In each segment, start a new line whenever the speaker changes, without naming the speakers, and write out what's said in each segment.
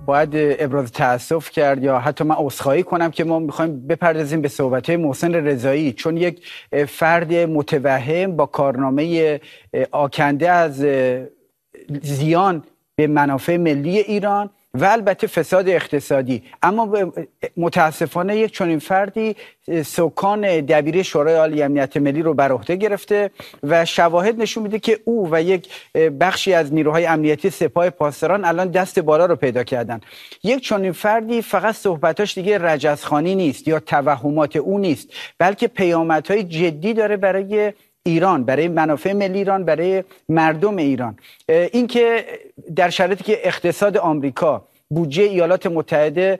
باید ابراز تأسف کرد یا حتی من عذرخواهی کنم که ما میخوایم بپردازیم به صحبت‌های محسن رضایی، چون یک فرد متوهم با کارنامه آکنده از زیان به منافع ملی ایران و البته فساد اقتصادی، اما متاسفانه یک چنین فردی سکان دبیر شورای عالی امنیت ملی رو بر عهده گرفته و شواهد نشون میده که او و یک بخشی از نیروهای امنیتی سپاه پاسداران الان دست بالا رو پیدا کردن. یک چنین فردی فقط صحبتاش دیگه رجزخوانی نیست یا توهمات او نیست، بلکه پیامدهای جدی داره برای ایران، برای منافع ملی ایران، برای مردم ایران. این که در شرایطی که اقتصاد آمریکا، بودجه ایالات متحده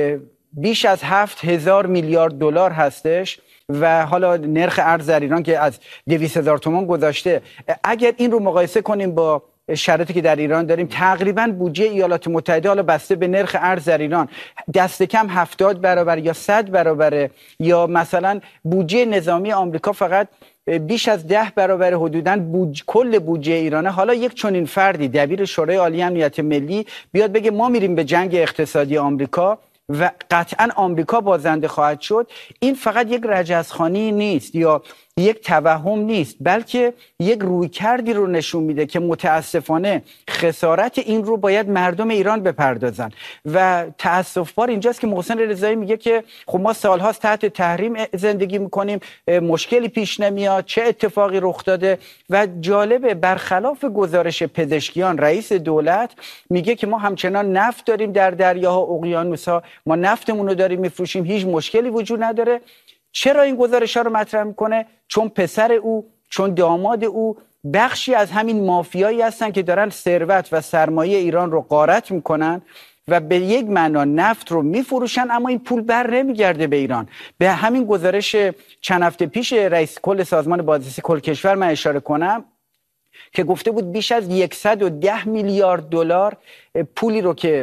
بیش از 7,000 میلیارد دلار هستش و حالا نرخ ارز در ایران که از 200,000 تومان گذاشته، اگر این رو مقایسه کنیم با شرایطی که در ایران داریم، تقریبا بودجه ایالات متحده حالا بسته به نرخ ارز در ایران دست کم 70 برابر یا 100 برابره، یا مثلا بودجه نظامی آمریکا فقط بیش از 10 برابر حدوداً کل بودجه ایرانه. حالا یک چنین فردی دبیر شورای عالی امنیت ملی بیاد بگه ما میریم به جنگ اقتصادی آمریکا و قطعاً آمریکا بازنده خواهد شد، این فقط یک رجزخوانی نیست یا یک توهم نیست، بلکه یک رویکردی رو نشون میده که متاسفانه خسارت این رو باید مردم ایران بپردازن. و تأسف بار اینجاست که محسن رضایی میگه که خب ما سالهاست تحت تحریم زندگی میکنیم، مشکلی پیش نمیاد، چه اتفاقی رخ داده. و جالبه برخلاف گزارش پزشکیان، رئیس دولت میگه که ما همچنان نفت داریم در دریاها و اقیانوس‌ها، ما نفتمون رو داریم میفروشیم، هیچ مشکلی وجود نداره. چرا این گزارش ها رو مطرح میکنه؟ چون پسر او، چون داماد او بخشی از همین مافیایی هستن که دارن ثروت و سرمایه ایران رو غارت میکنن و به یک معنا نفت رو میفروشن، اما این پول بر نمیگرده به ایران. به همین گزارش چند هفته پیش رئیس کل سازمان بازرسی کل کشور من اشاره کنم که گفته بود بیش از 110 میلیارد دلار پولی رو که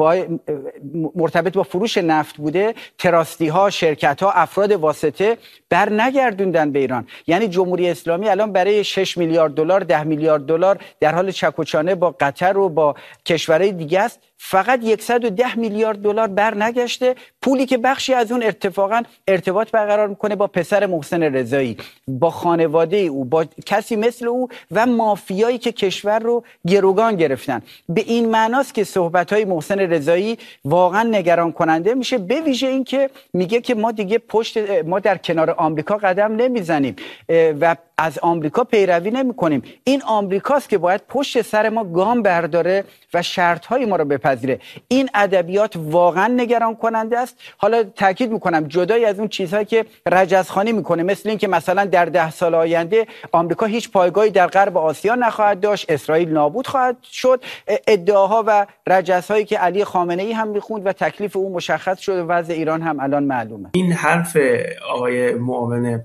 مرتبط با فروش نفت بوده، تراستی ها، شرکت ها، افراد واسطه بر نگردوندن به ایران. یعنی جمهوری اسلامی الان برای 6 میلیارد دلار، 10 میلیارد دلار در حال چک و چانه با قطر و با کشورهای دیگه است. فقط 110 میلیارد دلار بر نگشته، پولی که بخشی از اون اتفاقا ارتباط برقرار میکنه با پسر محسن رضایی، با خانواده او، با کسی مثل او و مافیایی که کشور رو گروگان گرفتن. به این معناست که صحبت‌های محسن رضایی واقعا نگران کننده میشه، به ویژه این که میگه که ما دیگه ما در کنار آمریکا قدم نمیزنیم و از آمریکا پیروی نمی‌کنیم. این آمریکاست که باید پشت سر ما گام برداره و شرط‌های ما رو بپذیره. این ادبیات واقعا نگران کننده است. حالا تاکید می‌کنم جدای از اون چیزهایی که رجزخوانی می‌کنه، مثل این که مثلا در 10 سال آینده آمریکا هیچ پایگاهی در غرب آسیا نخواهد داشت، اسرائیل نابود خواهد شد، ادعاها و رجزهایی که علی خامنه‌ای هم می‌خوند و تکلیف او مشخص شده، وضع ایران هم الان معلومه.
این حرف آقای معاون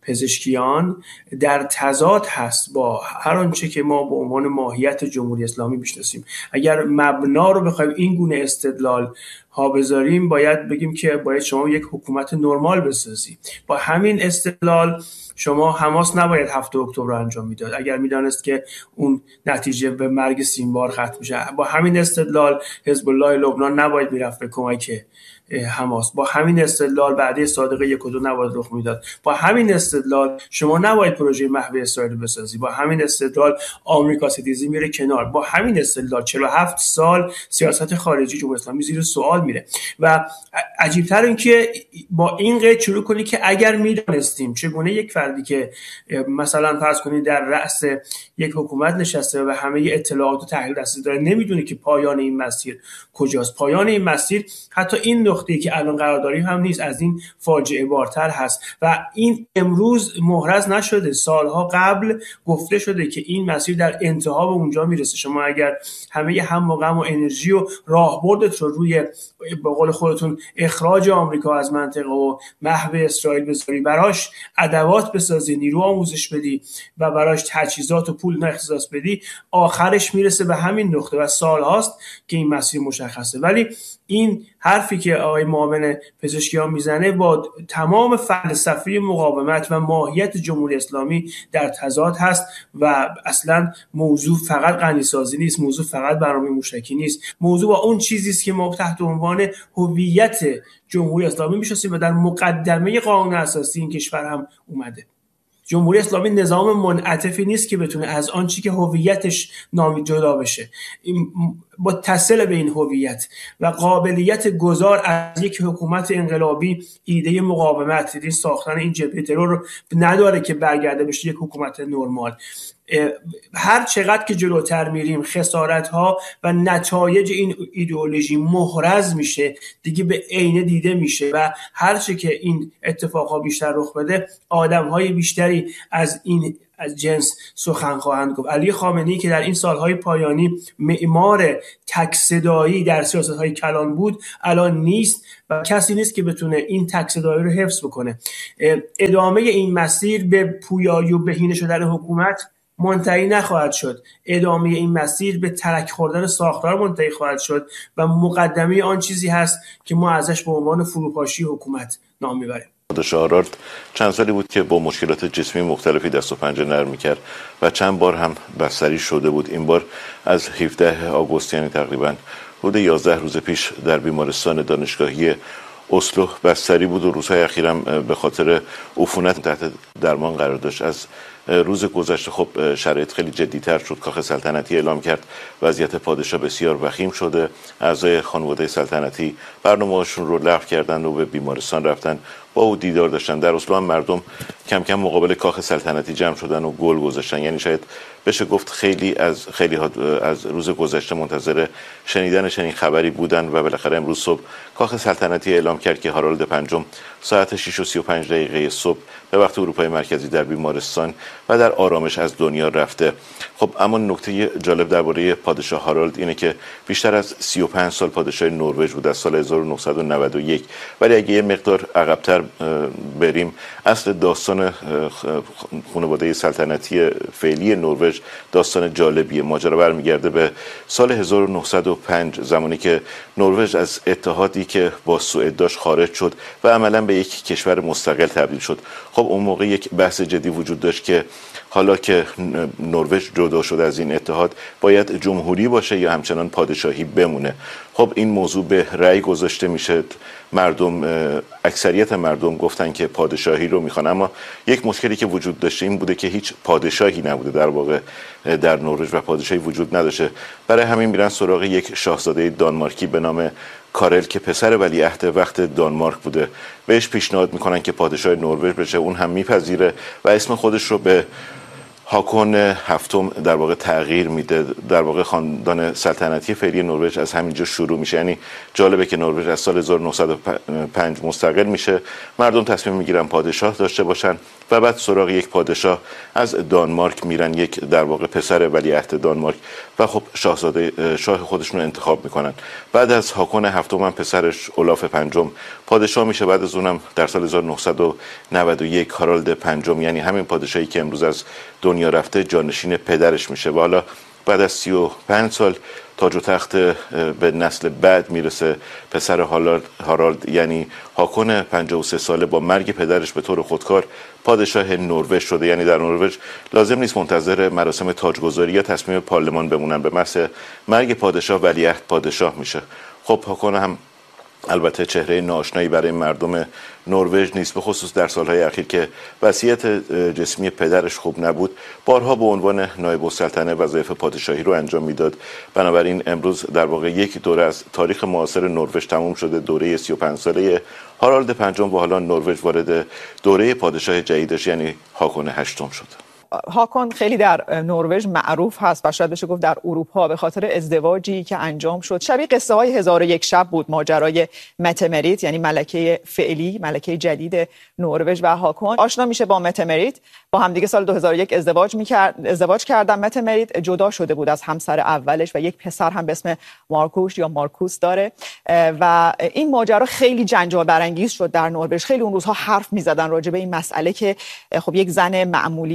پزشکیان در تضاد هست با هر آنچه که ما به عنوان ماهیت جمهوری اسلامی میشناسیم. اگر مبنا رو بخوایم این گونه استدلال ها بذاریم، باید بگیم که باید شما یک حکومت نرمال بسازی. با همین استدلال شما حماس نباید 7 اکتبر رو انجام میداد اگر میدانست که اون نتیجه به مرگ سیمبار ختم میشه. با همین استدلال حزب الله لبنان نباید میرفت به کمک حماس. با همین استدلال بعد صادقه 1 و 2 نباید رخ میداد. با همین استدلال شما نباید پروژه محو اسرائیل بسازی. با همین استدلال آمریکا ستیزی میره کنار. با همین استدلال 47 سال سیاست خارجی جمهوری اسلامی زیر سوال میره. و عجیب‌تر این که با این قید شروع کنی که اگر میدانستیم چگونه یک فردی که مثلا فرض کنید در رأس یک حکومت نشسته و همه اطلاعات و تحلیل دستی داره، نمیدونه که پایان این مسیر کجاست. پایان این مسیر حتی این نقطه‌ای که الان قرار داریم هم نیست، از این فاجعه بارتر هست و این امروز محرز نشده. سالها قبل گفته شده که این مسیر در انتها به اونجا میرسه. شما اگر همه هم و غم و انرژی و راهبردت رو روی به قول خودتون اخراج آمریکا از منطقه و محو اسرائیل بذاری، براش ادوات بسازی، نیرو آموزش بدی و براش تجهیزات و پول اختصاص بدی، آخرش میرسه به همین نقطه و سالهاست که این مسیر مشخصه. ولی این حرفی که آقای معاون پزشکیان میزنه با تمام فلسفه مقاومت و ماهیت جمهوری اسلامی در تضاد هست و اصلا موضوع فقط غنیسازی نیست، موضوع فقط برنامه موشکی نیست، موضوع با اون چیزی است که ما تحت عنوان هویت جمهوری اسلامی میشناسیم و در مقدمه قانون اساسی این کشور هم اومده. جمهوری اسلامی نظام منعطفی نیست که بتونه از آن چیزی که هویتش نامی جدا بشه. متصل به این هویت و قابلیت گذار از یک حکومت انقلابی ایده مقاومت، ایده ساختن این جبهه ترور نداره که برگرده بشه یک حکومت نرمال. هر چقدر که جلوتر میریم خسارت‌ها و نتایج این ایدئولوژی محرز میشه، دیگه به عینه دیده میشه و هر چه که این اتفاقها بیشتر رخ بده آدم‌های بیشتری از جنس سخن خواهند گفت. علی خامنه‌ای که در این سالهای پایانی معمار تک‌صدایی در سیاست‌های کلان بود الان نیست و کسی نیست که بتونه این تک‌صدایی رو حفظ بکنه. ادامه این مسیر به پویایی و بهینه شدن حکومت منتهی نخواهد شد. ادامه این مسیر به ترک خوردن ساختار منتهی خواهد شد و مقدمه آن چیزی هست که ما ازش به عنوان فروپاشی حکومت نام میبریم.
پادشاه هارالد چند سالی بود که با مشکلات جسمی مختلفی دست و پنجه نرم می‌کرد و چند بار هم بستری شده بود. این بار از 17 آگوست یعنی تقریباً حدود 11 روز پیش در بیمارستان دانشگاهی اسلو بستری بود و روزهای اخیرا به خاطر عفونت تحت درمان قرار داشت. از روز گذشته خب شرایط خیلی جدی‌تر شد. کاخ سلطنتی اعلام کرد وضعیت پادشاه بسیار وخیم شده. اعضای خانواده سلطنتی برنامه‌هاشون رو لغو کردن و به بیمارستان رفتن، با او دیدار داشتن. در اسلو هم مردم کم کم مقابل کاخ سلطنتی جمع شدن و گل گذاشتن. یعنی شاید بشه گفت خیلی از روز گذشته منتظر شنیدن چنین خبری بودن و بالاخره امروز صبح کاخ سلطنتی اعلام کرد که هارالد پنجم ساعت 6:35 صبح به وقت اروپای مرکزی در بیمارستان و در آرامش از دنیا رفته. خب اما نکته جالب درباره پادشاه هارالد اینه که بیشتر از 35 سال پادشاه نروژ بود، از سال 1991. ولی اگه یه مقدار عقب‌تر بریم، اصل داستان خانواده سلطنتی فعلی نروژ داستان جالبیه. ماجرا برمیگرده به سال 1905، زمانی که نروژ از اتحادی که با سوئد داشت خارج شد و عملاً به یک کشور مستقل تبدیل شد. خب اون موقع یک بحث جدی وجود داشت که حالا که نروژ جدا شده از این اتحاد باید جمهوری باشه یا همچنان پادشاهی بمونه. خب این موضوع به رأی گذاشته میشه. اکثریت مردم گفتن که پادشاهی رو میخوان، اما یک مشکلی که وجود داشته این بوده که هیچ پادشاهی نبوده در واقع در نروژ و پادشاهی وجود نداشته. برای همین میرن سراغ یک شاهزاده دانمارکی به نام کارل که پسر ولیعهد وقت دانمارک بوده. بهش پیشنهاد میکنن که پادشاه نروژ بشه، اون هم میپذیره و اسم خودش رو به هاکون هفتم در واقع تغییر میده. در واقع خاندان سلطنتی فعلی نروژ از همینجا شروع میشه. یعنی جالبه که نروژ از سال 1905 مستقل میشه، مردم تصمیم میگیرن پادشاه داشته باشن و بعد سراغ یک پادشاه از دانمارک میرن، یک در واقع پسر ولیعهد دانمارک، و خب شاه خودشون رو انتخاب میکنن. بعد از هاکون هفتم هم پسرش اولاف پنجم پادشاه میشه. بعد از اونم در سال 1991 هارالد پنجم، یعنی همین پادشاهی که امروز از دنیا رفته، جانشین پدرش میشه. و حالا بعد از 35 سال تاج و تخت به نسل بعد میرسه. پسر هارالد یعنی هاکون 53 ساله با مرگ پدرش به طور خودکار پادشاه نروژ شده. یعنی در نروژ لازم نیست منتظر مراسم تاجگذاری یا تصمیم پارلمان بمونن، به محض مرگ پادشاه ولیعهد پادشاه میشه. خب هاکون هم البته چهره ناآشنایی برای مردم نروژ نیست، به خصوص در سالهای اخیر که وضعیت جسمی پدرش خوب نبود. بارها به عنوان نایب السلطنه وظایف پادشاهی رو انجام میداد. بنابراین امروز در واقع یک دوره از تاریخ معاصر نروژ تموم شده، دوره 35 ساله هارالد پنجم، و حالا نروژ وارد دوره پادشاه جدیدش یعنی هاکون هشتم شد.
هاکون خیلی در نروژ معروف هست و شاید بشه گفت در اروپا به خاطر ازدواجی که انجام شد. شبیه قصه های 1001 شب بود ماجرای مته-مریت، یعنی ملکه فعلی، ملکه جدید نروژ و هاکون آشنا میشه با مته-مریت. با همدیگه سال 2001 ازدواج کردن. مته-مریت جدا شده بود از همسر اولش و یک پسر هم به اسم مارکوش یا مارکوس داره و این ماجرا خیلی جنجال برانگیز شد در نروژ. خیلی اون روزها حرف میزدن راجع به این مسئله که خب یک زن معمولی عادی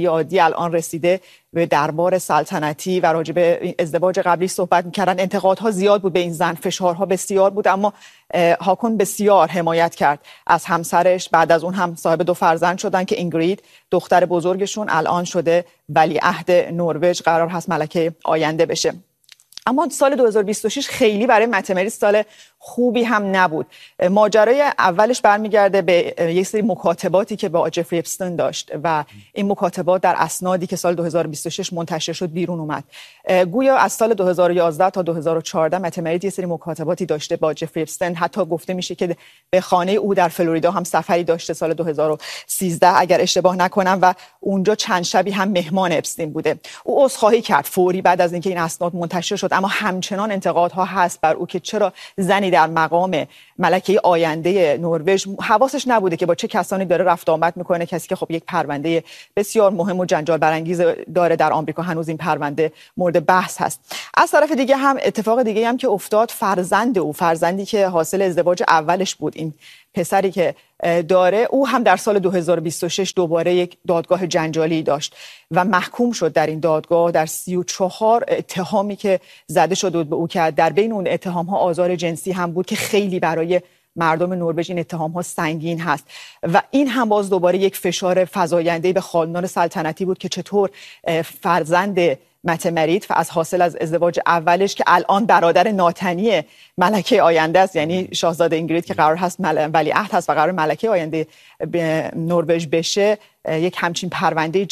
الان رسیده به دربار سلطنتی و راجع به ازدواج قبلی صحبت می‌کردن. انتقادها زیاد بود به این زن، فشارها بسیار بود، اما هاکون بسیار حمایت کرد از همسرش. بعد از اون هم صاحب 2 فرزند شدن که اینگرید دختر بزرگشون الان شده ولیعهد نروژ، قرار هست ملکه آینده بشه. اما سال 2026 خیلی برای مته سال خوبی هم نبود. ماجرای اولش برمیگرده به یک سری مکاتباتی که با جفری اپستین داشت و این مکاتبات در اسنادی که سال 2026 منتشر شد بیرون اومد. گویا از سال 2011 تا 2014 مته یه سری مکاتباتی داشته با جفری اپستین. حتی گفته میشه که به خانه او در فلوریدا هم سفری داشته سال 2013 اگر اشتباه نکنم و اونجا چند شبی هم مهمان اپستین بوده. او عذرخواهی کرد فوری بعد از اینکه این اسناد منتشر شد، اما همچنان انتقادها هست بر او که چرا زنی در مقام ملکه آینده نروژ حواسش نبوده که با چه کسانی داره رفت آمد میکنه، کسی که خب یک پرونده بسیار مهم و جنجال برانگیز داره در آمریکا. هنوز این پرونده مورد بحث هست. از طرف دیگه هم اتفاق دیگه هم که افتاد، فرزندی که حاصل ازدواج اولش بود، این پسری که داره، او هم در سال 2026 دوباره یک دادگاه جنجالی داشت و محکوم شد در این دادگاه در 34 اتهامی که زده شده بود به او، که در بین اون اتهام ها آزار جنسی هم بود که خیلی برای مردم نروژ این اتهام ها سنگین هست و این هم باز دوباره یک فشار فزاینده به خاندان سلطنتی بود که چطور فرزند مته مریت از حاصل از ازدواج اولش که الان برادر ناتنی ملکه آینده است، یعنی شاهزاده اینگرید که قرار هست ولیعهد هست و قرار ملکه آینده نروژ بشه، یک همچین پرونده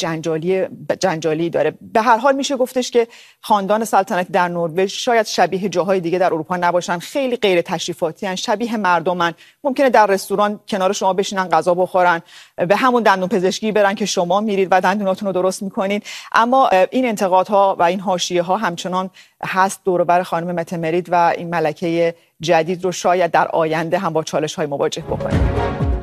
جنجالی داره. به هر حال میشه گفتش که خاندان سلطنتی در نروژ شاید شبیه جاهای دیگه در اروپا نباشن، خیلی غیر تشریفاتی ان، شبیه مردمن. ممکنه در رستوران کنار شما بشینن غذا بخورن، به همون دندون پزشکی برن که شما میرید و دندوناتون رو درست میکنین، اما این انتقادها و این حاشیه ها همچنان هست دور و بر خانم مته مریت و این ملکه جدید رو شاید در آینده هم با چالش های مواجه بکنیم.